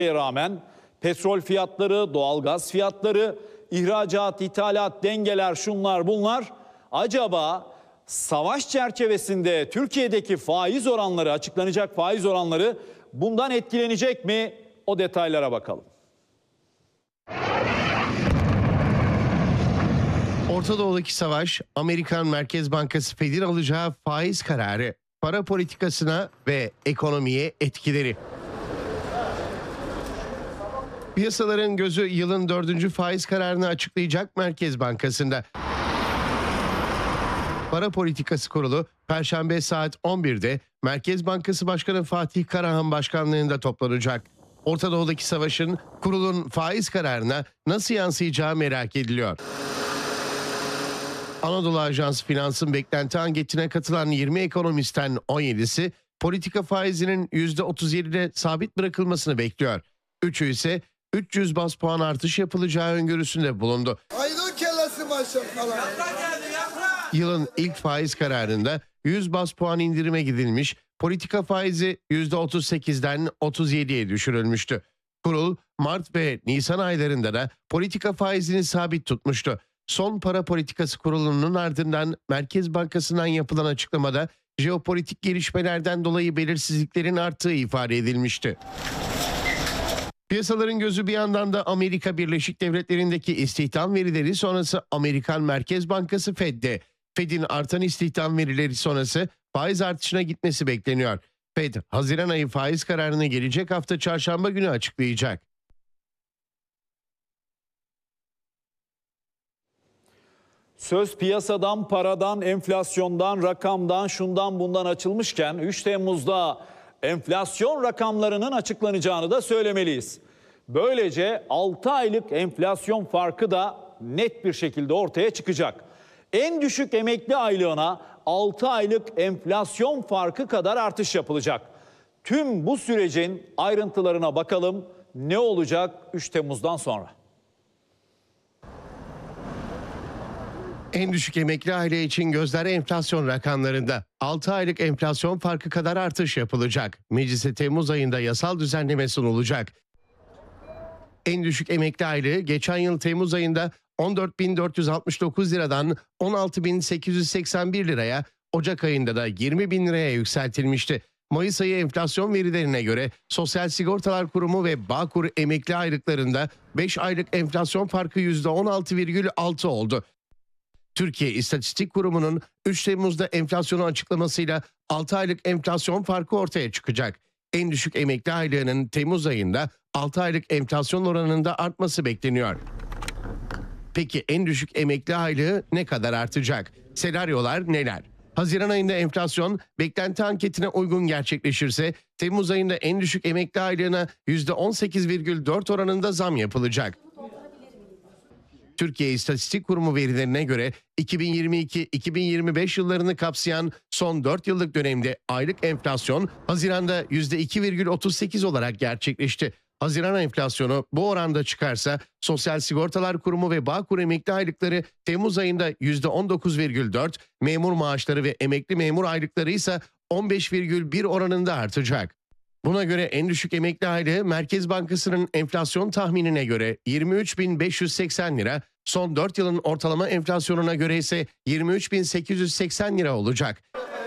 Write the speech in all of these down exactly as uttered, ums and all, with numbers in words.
rağmen petrol fiyatları, doğalgaz fiyatları, ihracat, ithalat, dengeler, şunlar bunlar. Acaba savaş çerçevesinde Türkiye'deki faiz oranları, açıklanacak faiz oranları bundan etkilenecek mi? O detaylara bakalım. Orta Doğu'daki savaş, Amerikan Merkez Bankası Fed'in alacağı faiz kararı, para politikasına ve ekonomiye etkileri. Piyasaların gözü yılın dördüncü faiz kararını açıklayacak Merkez Bankası'nda. Para Politikası Kurulu Perşembe saat on birde Merkez Bankası Başkanı Fatih Karahan başkanlığında toplanacak. Orta Doğu'daki savaşın kurulun faiz kararına nasıl yansıyacağı merak ediliyor. Anadolu Ajansı Finans'ın beklenti anketine katılan yirmi ekonomistten on yedisi politika faizinin yüzde otuz yedide sabit bırakılmasını bekliyor. Üçü ise üç yüz baz puan artış yapılacağı öngörüsünde bulundu. Aydın kellesi maşallah. Yılın ilk faiz kararında yüz baz puan indirime gidilmiş, politika faizi yüzde otuz sekizden otuz yediye düşürülmüştü. Kurul Mart ve Nisan aylarında da politika faizini sabit tutmuştu. Son Para Politikası Kurulu'nun ardından Merkez Bankası'ndan yapılan açıklamada jeopolitik gelişmelerden dolayı belirsizliklerin arttığı ifade edilmişti. Piyasaların gözü bir yandan da Amerika Birleşik Devletleri'ndeki istihdam verileri sonrası Amerikan Merkez Bankası Fed'de. Fed'in artan istihdam verileri sonrası faiz artışına gitmesi bekleniyor. Fed, Haziran ayı faiz kararını gelecek hafta çarşamba günü açıklayacak. Söz piyasadan, paradan, enflasyondan, rakamdan, şundan bundan açılmışken üç Temmuz'da enflasyon rakamlarının açıklanacağını da söylemeliyiz. Böylece altı aylık enflasyon farkı da net bir şekilde ortaya çıkacak. En düşük emekli aylığına altı aylık enflasyon farkı kadar artış yapılacak. Tüm bu sürecin ayrıntılarına bakalım. Ne olacak üç Temmuz'dan sonra? En düşük emekli aile için gözler enflasyon rakamlarında. altı aylık enflasyon farkı kadar artış yapılacak. Meclise Temmuz ayında yasal düzenleme sunulacak. En düşük emekli aylığı geçen yıl Temmuz ayında on dört bin dört yüz altmış dokuz liradan on altı bin sekiz yüz seksen bir liraya, Ocak ayında da yirmi bin liraya yükseltilmişti. Mayıs ayı enflasyon verilerine göre Sosyal Sigortalar Kurumu ve Bağkur emekli aylıklarında beş aylık enflasyon farkı yüzde on altı virgül altı oldu. Türkiye İstatistik Kurumu'nun üç Temmuz'da enflasyonu açıklamasıyla altı aylık enflasyon farkı ortaya çıkacak. En düşük emekli aylığının Temmuz ayında altı aylık enflasyon oranında artması bekleniyor. Peki en düşük emekli aylığı ne kadar artacak? Senaryolar neler? Haziran ayında enflasyon beklenti anketine uygun gerçekleşirse Temmuz ayında en düşük emekli aylığına yüzde on sekiz virgül dört oranında zam yapılacak. Türkiye İstatistik Kurumu verilerine göre iki bin yirmi iki iki bin yirmi beş yıllarını kapsayan son dört yıllık dönemde aylık enflasyon Haziran'da yüzde iki virgül otuz sekiz olarak gerçekleşti. Haziran enflasyonu bu oranda çıkarsa Sosyal Sigortalar Kurumu ve Bağkur emekli aylıkları Temmuz ayında yüzde on dokuz virgül dört, memur maaşları ve emekli memur aylıkları ise on beş virgül bir oranında artacak. Buna göre en düşük emekli aylığı Merkez Bankası'nın enflasyon tahminine göre yirmi üç bin beş yüz seksen lira, son dört yılın ortalama enflasyonuna göre ise yirmi üç bin sekiz yüz seksen lira olacak.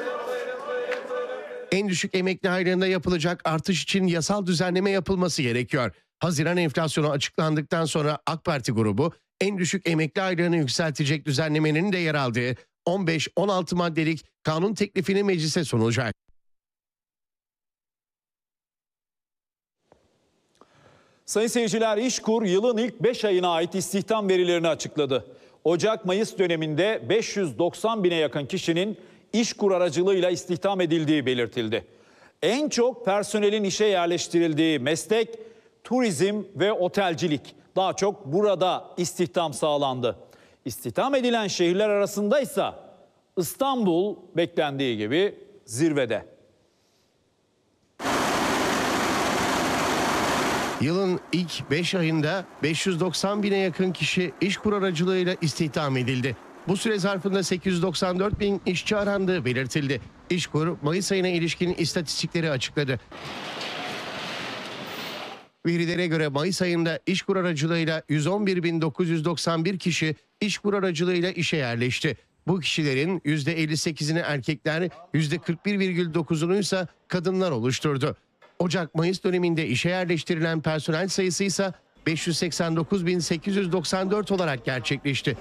En düşük emekli aylığında yapılacak artış için yasal düzenleme yapılması gerekiyor. Haziran enflasyonu açıklandıktan sonra AK Parti grubu en düşük emekli aylığını yükseltecek düzenlemenin de yer aldığı on beş on altı maddelik kanun teklifini meclise sunacak. Sayın seyirciler, İşkur yılın ilk beş ayına ait istihdam verilerini açıkladı. Ocak-Mayıs döneminde beş yüz doksan bine yakın kişinin İşkur aracılığıyla istihdam edildiği belirtildi. En çok personelin işe yerleştirildiği meslek turizm ve otelcilik. Daha çok burada istihdam sağlandı. İstihdam edilen şehirler arasında ise İstanbul beklendiği gibi zirvede. Yılın ilk beş ayında beş yüz doksan bine yakın kişi İşkur aracılığıyla istihdam edildi. Bu süre zarfında sekiz yüz doksan dört bin işçi arandığı belirtildi. İşkur, Mayıs ayına ilişkin istatistikleri açıkladı. Verilere göre Mayıs ayında İşkur aracılığıyla yüz on bir bin dokuz yüz doksan bir kişi İşkur aracılığıyla işe yerleşti. Bu kişilerin yüzde elli sekizini erkekler, yüzde kırk bir virgül dokuzunu ise kadınlar oluşturdu. Ocak-Mayıs döneminde işe yerleştirilen personel sayısı ise beş yüz seksen dokuz bin sekiz yüz doksan dört olarak gerçekleşti.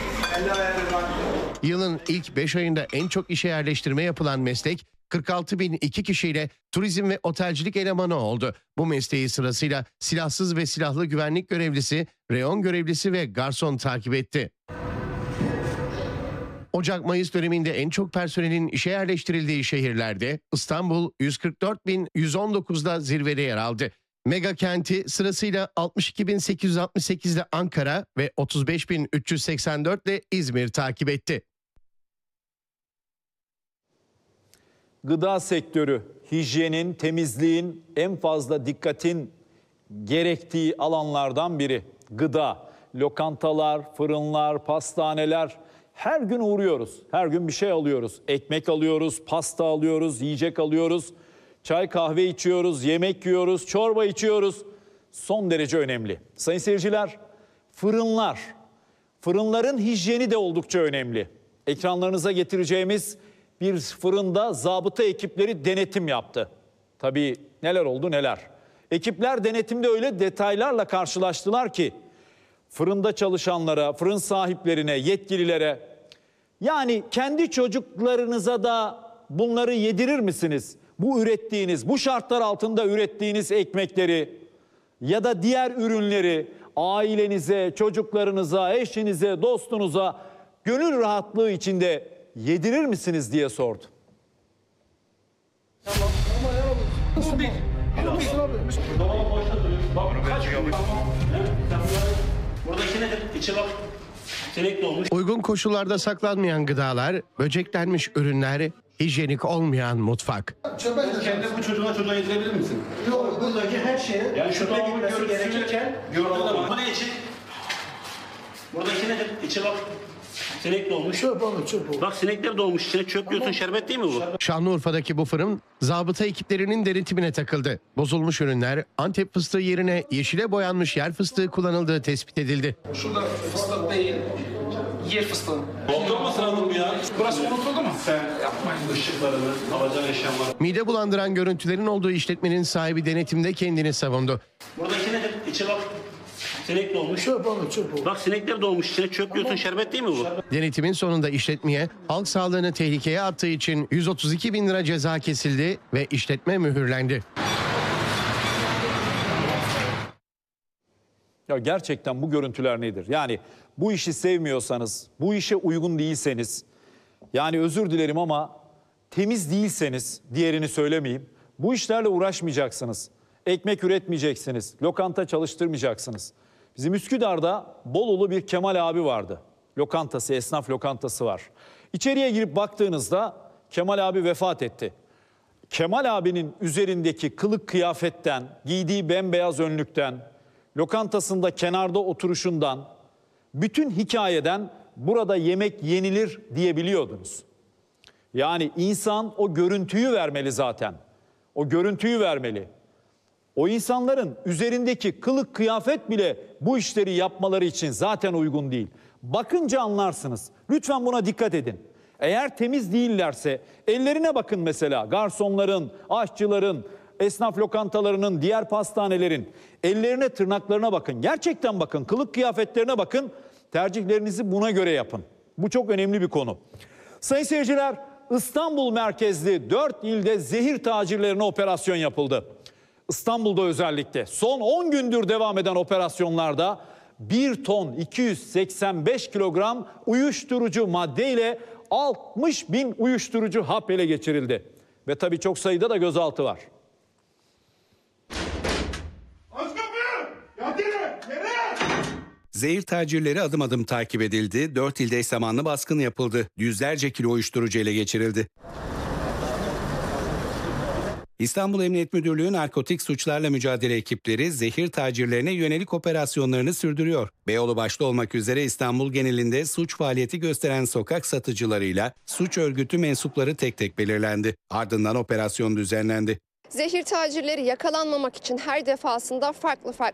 Yılın ilk beş ayında en çok işe yerleştirme yapılan meslek kırk altı bin iki kişiyle turizm ve otelcilik elemanı oldu. Bu mesleği sırasıyla silahsız ve silahlı güvenlik görevlisi, reyon görevlisi ve garson takip etti. Ocak-Mayıs döneminde en çok personelin işe yerleştirildiği şehirlerde İstanbul yüz kırk dört bin yüz on dokuzda zirvede yer aldı. Mega kenti sırasıyla altmış iki bin sekiz yüz altmış sekizde Ankara ve otuz beş bin üç yüz seksen dörtle İzmir takip etti. Gıda sektörü, hijyenin, temizliğin en fazla dikkatin gerektiği alanlardan biri. Gıda, lokantalar, fırınlar, pastaneler, her gün uğruyoruz. Her gün bir şey alıyoruz. Ekmek alıyoruz, pasta alıyoruz, yiyecek alıyoruz. Çay kahve içiyoruz, yemek yiyoruz, çorba içiyoruz. Son derece önemli. Sayın seyirciler, fırınlar, fırınların hijyeni de oldukça önemli. Ekranlarınıza getireceğimiz bir fırında zabıta ekipleri denetim yaptı. Tabii neler oldu neler. Ekipler denetimde öyle detaylarla karşılaştılar ki fırında çalışanlara, fırın sahiplerine, yetkililere, yani kendi çocuklarınıza da bunları yedirir misiniz? Bu ürettiğiniz, bu şartlar altında ürettiğiniz ekmekleri ya da diğer ürünleri ailenize, çocuklarınıza, eşinize, dostunuza gönül rahatlığı içinde yedirir misiniz diye sordu. Buradaki nedir? İçi bak. Sinekli olmuş. Uygun koşullarda saklanmayan gıdalar, böceklenmiş ürünler, hijyenik olmayan mutfak. Çöpe de. Kendi bu çocuğuna çocuğa yedirebilir misin? Yok, Buradaki her şeyi yani şurada gitmesi gerekirken gördüğün zaman. Bu ne için? Buradaki nedir? İçi bak. Sinekli olmuş. çöp olur, çöp olur. Bak sinekler dolmuş. İçine çöp diyorsun, şerbet değil mi bu? Şanlıurfa'daki bu fırın zabıta ekiplerinin denetimine takıldı. Bozulmuş ürünler, Antep fıstığı yerine yeşile boyanmış yer fıstığı kullanıldığı tespit edildi. Şurada fıstık değil, yer fıstığı. Doldurmasın hanım ya. Burası unutuldu mu? Sen yapmayın ışıklarını, alacağın eşyalar. Mide bulandıran görüntülerin olduğu işletmenin sahibi denetimde kendini savundu. Buradaki nedir? İçi bak. Sinekli olmuş. Çöp olur, çöp olur. Bak sinekler dolmuş. İçine çöp diyorsun, şerbet değil mi bu? Denetimin sonunda işletmeye halk sağlığını tehlikeye attığı için yüz otuz iki bin lira ceza kesildi ve işletme mühürlendi. Ya gerçekten bu görüntüler nedir? Yani bu işi sevmiyorsanız, bu işe uygun değilseniz, yani özür dilerim ama temiz değilseniz, diğerini söylemeyeyim, bu işlerle uğraşmayacaksınız. Ekmek üretmeyeceksiniz, lokanta çalıştırmayacaksınız. Bizim Üsküdar'da Bolulu bir Kemal abi vardı. Lokantası, esnaf lokantası var. İçeriye girip baktığınızda Kemal abi vefat etti. Kemal abinin üzerindeki kılık kıyafetten, giydiği bembeyaz önlükten, lokantasında kenarda oturuşundan, bütün hikayeden burada yemek yenilir diyebiliyordunuz. Yani insan o görüntüyü vermeli zaten. O görüntüyü vermeli. O insanların üzerindeki kılık kıyafet bile bu işleri yapmaları için zaten uygun değil. Bakınca anlarsınız. Lütfen buna dikkat edin. Eğer temiz değillerse ellerine bakın mesela. Garsonların, aşçıların, esnaf lokantalarının, diğer pastanelerin ellerine, tırnaklarına bakın. Gerçekten bakın, kılık kıyafetlerine bakın. Tercihlerinizi buna göre yapın. Bu çok önemli bir konu. Sayın seyirciler, İstanbul merkezli dört ilde zehir tacirlerine operasyon yapıldı. İstanbul'da özellikle son on gündür devam eden operasyonlarda bir ton iki yüz seksen beş kilogram uyuşturucu madde ile altmış bin uyuşturucu hap ele geçirildi. Ve tabii çok sayıda da gözaltı var. Aç kapıyı! Yat yere! Yere! Zehir tacirleri adım adım takip edildi. Dört ilde eş zamanlı baskın yapıldı. Yüzlerce kilo uyuşturucu ele geçirildi. İstanbul Emniyet Müdürlüğü narkotik suçlarla mücadele ekipleri zehir tacirlerine yönelik operasyonlarını sürdürüyor. Beyoğlu başta olmak üzere İstanbul genelinde suç faaliyeti gösteren sokak satıcılarıyla suç örgütü mensupları tek tek belirlendi. Ardından operasyon düzenlendi. Zehir tacirleri yakalanmamak için her defasında farklı farklı